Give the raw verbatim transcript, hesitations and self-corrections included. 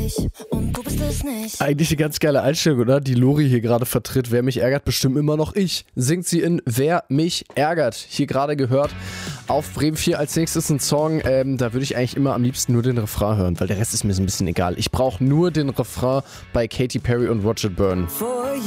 ich und du bist es nicht. Eigentlich eine ganz geile Einstellung, oder? Die Lori hier gerade vertritt. Wer mich ärgert, bestimmt immer noch ich. Singt sie in Wer mich ärgert. Hier gerade gehört. Auf Bremen vier als nächstes ein Song. Ähm, da würde ich eigentlich immer am liebsten nur den Refrain hören, weil der Rest ist mir so ein bisschen egal. Ich brauche nur den Refrain bei Katy Perry und Roger Byrne.